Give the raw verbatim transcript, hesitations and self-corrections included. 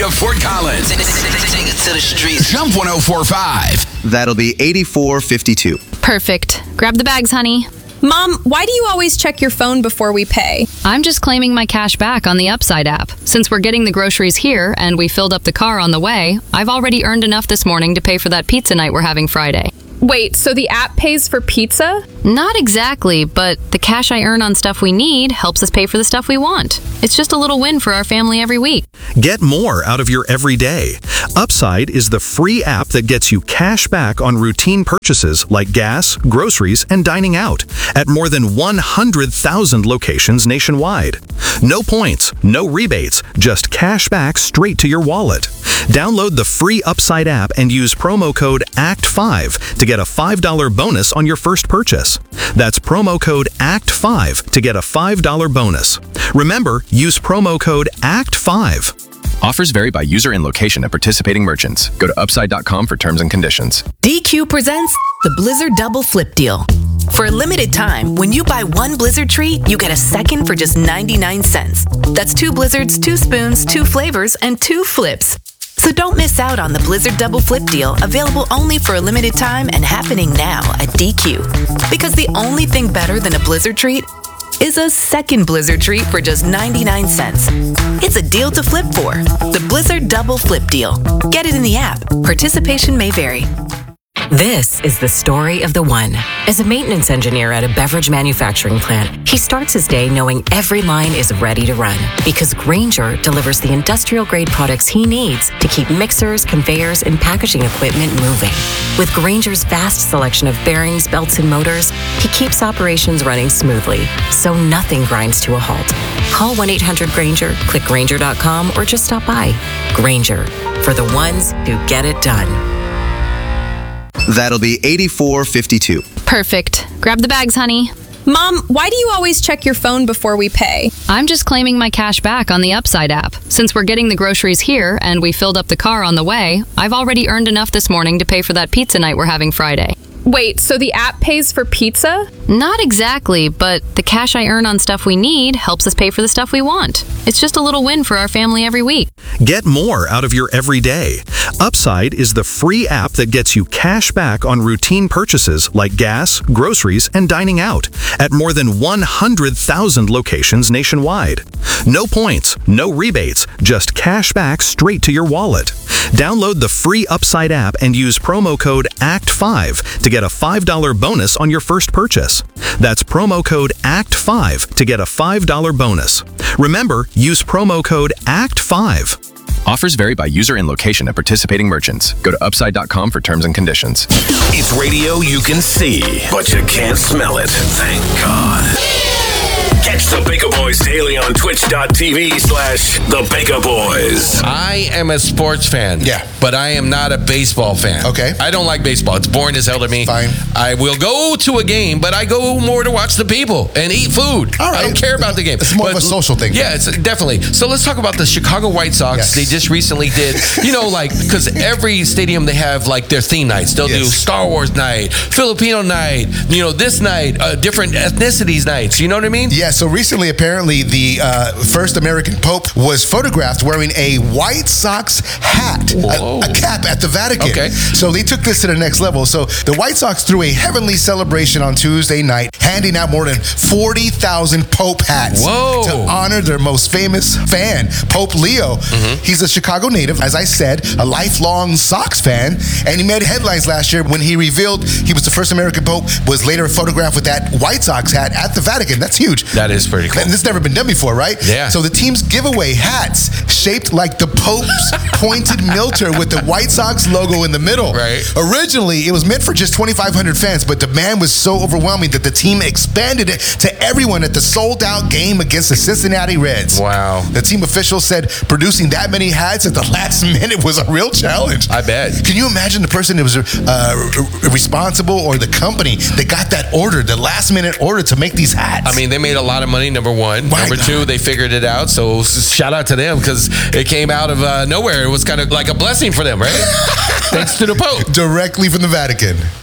of Fort Collins. Take it to the streets. Jump one oh four point five. That'll be eighty-four fifty-two. Perfect. Grab the bags, honey. Mom, why do you always check your phone before we pay? I'm just claiming my cash back on the Upside app. Since we're getting the groceries here and we filled up the car on the way, I've already earned enough this morning to pay for that pizza night we're having Friday. Wait, so the app pays for pizza? Not exactly, but the cash I earn on stuff we need helps us pay for the stuff we want. It's just a little win for our family every week. Get more out of your everyday. Upside is the free app that gets you cash back on routine purchases like gas, groceries, and dining out at more than one hundred thousand locations nationwide. No points, no rebates, just cash back straight to your wallet. Download the free Upside app and use promo code A C T five to get a five dollar bonus on your first purchase. That's promo code A C T five to get a five dollar bonus. Remember, use promo code A C T five. Offers vary by user and location at participating merchants. Go to upside dot com for terms and conditions. D Q presents the Blizzard Double Flip Deal. For a limited time, when you buy one Blizzard treat, you get a second for just ninety-nine cents. That's two Blizzards, two spoons, two flavors, and two flips. So don't miss out on the Blizzard Double Flip Deal, available only for a limited time and happening now at D Q. Because the only thing better than a Blizzard treat is a second Blizzard treat for just ninety-nine cents. It's a deal to flip for. The Blizzard Double Flip Deal. Get it in the app. Participation may vary. This is the story of the one. As a maintenance engineer at a beverage manufacturing plant, he starts his day knowing every line is ready to run because Grainger delivers the industrial-grade products he needs to keep mixers, conveyors, and packaging equipment moving. With Grainger's vast selection of bearings, belts, and motors, he keeps operations running smoothly, so nothing grinds to a halt. Call one eight hundred Grainger, click Grainger dot com, or just stop by. Grainger, for the ones who get it done. That'll be eighty-four fifty-two. Perfect. Grab the bags, honey. Mom, why do you always check your phone before we pay? I'm just claiming my cash back on the Upside app. Since we're getting the groceries here and we filled up the car on the way, I've already earned enough this morning to pay for that pizza night we're having Friday. Wait, so the app pays for pizza? Not exactly, but the cash I earn on stuff we need helps us pay for the stuff we want. It's just a little win for our family every week. Get more out of your everyday. Upside is the free app that gets you cash back on routine purchases like gas, groceries, and dining out at more than one hundred thousand locations nationwide. No points, no rebates, just cash back straight to your wallet. Download the free Upside app and use promo code A C T five to get a five dollar bonus on your first purchase. That's promo code A C T five to get a five dollar bonus. Remember, use promo code A C T five. Offers vary by user and location at participating merchants. Go to upside dot com for terms and conditions. It's radio you can see, but you can't smell it. Thank God. Catch the Baker Boys daily on twitch.tv slash the Baker Boys. I am a sports fan. Yeah. But I am not a baseball fan. Okay. I don't like baseball. It's boring as hell to me. Fine. I will go to a game, but I go more to watch the people and eat food. All right. I don't care about the game. It's more but, of a social thing. Yeah, it's definitely. So let's talk about the Chicago White Sox. Yes. They just recently did, you know, like, because every stadium they have like their theme nights. They'll Yes. do Star Wars night, Filipino night, you know, this night, uh, different ethnicities nights. You know what I mean? Yeah, so recently, apparently, the uh, first American Pope was photographed wearing a White Sox hat, a, a cap at the Vatican. Okay. So they took this to the next level. So the White Sox threw a heavenly celebration on Tuesday night, handing out more than forty thousand Pope hats Whoa. to honor their most famous fan, Pope Leo. Mm-hmm. He's a Chicago native, as I said, a lifelong Sox fan, and he made headlines last year when he revealed he was the first American Pope, was later photographed with that White Sox hat at the Vatican. That's huge. That is pretty cool. And this has never been done before, right? Yeah. So the teams give away hats shaped like the Pope's pointed milter with the White Sox logo in the middle. Right. Originally, it was meant for just twenty-five hundred fans, but demand was so overwhelming that the team expanded it to everyone at the sold-out game against the Cincinnati Reds. Wow. The team officials said producing that many hats at the last minute was a real challenge. I bet. Can you imagine the person that was uh, responsible or the company that got that order, the last-minute order to make these hats? I mean, they made a lot of money, number one. My number God. two, they figured it out. So shout out to them because it came out of uh, nowhere. It was kind of like a blessing for them, right? Thanks to the Pope. Directly from the Vatican.